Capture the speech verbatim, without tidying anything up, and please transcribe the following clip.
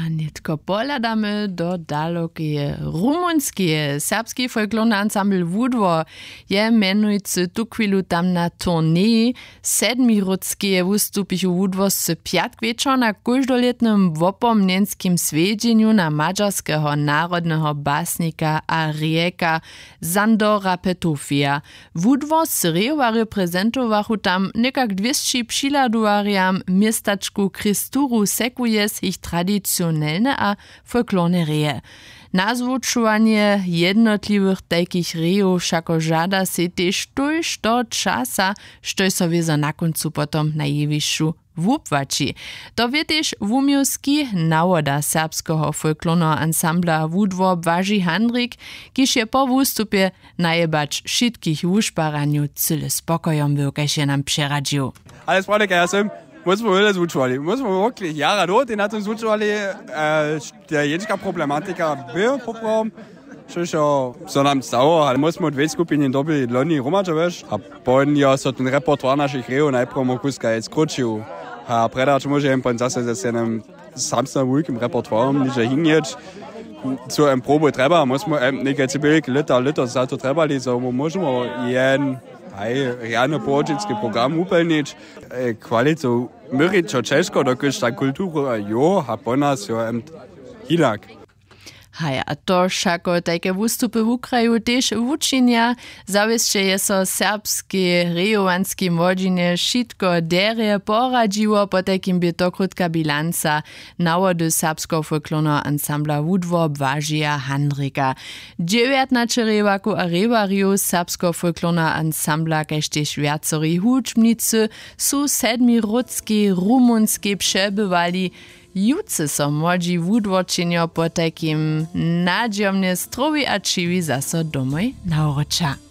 A nitko pohľadáme do dalokie rumunskie. Serbski folklorny ensemble Wudwo je menujúci tu chvíľu tam na turné. Sedmirodskie wustupichu Wudwo z piatk večer na každoljetnym wopomnenskim svedeniu na maďarského národného básnika a rieka Sandora Petufia. Wudwo Syriova reprezentowachu tam nekak dwieście přiladuvariam miestačku Kristuru sekuje z ich tradicionelne a folklorne reje. Nazvučovanie jednotlivých takých rejov všako žada si tež tuž do časa, što so vieza na koncu potom na jevišu wupvači. To vie tež wumiowski nawoda serbskiego folklorného ansambla Wudwo Błażej Handrik, kiž je po wustupie najebacz všetkých wušparaniu cyle spokojom był, kaž je nam přeradził. Alles Freude, ja sam. Muss man alles uczuli. Muss man wirklich Jahre dort in hatten uczuli, äh, der jenská problematika był poprom. Przecież so nam stało, ale muss man dwie skupiny doby loni rumaczewesz, a potem ja so ten repertoar naszych rejon najpierw mokuska jest krócił. A predać może im pan zase ze einem samstag im repertoar nicht hingeć. Zu einem Probe treba, muss man ähm, nicht jetzt billig Liter Liter Salto treba, so muss man jeden Hej, rano pohodzinski program upelnič, kvalitu myričo Češko, dokud ta kulturu jo, a po nas jo em hinak. Hej, a to všako také vystupy v Ukraju tež vučinia, zavisče je so serbski, rejovanski młodzine šitko derje poradziło, po takim by to krótka bilanca nawody serbsko folklorného ansambla Wudwo Błażeja Handrika. dziewiętnaście rewaku a rewariu serbsko folklorného ansambla, kaž tež viacori hudžbnicy, su sedmirodski rumunski przebywali. Juce so młodzi wudwočenjo po takim nadziomne strowi a čivi zaso domoj na uroča.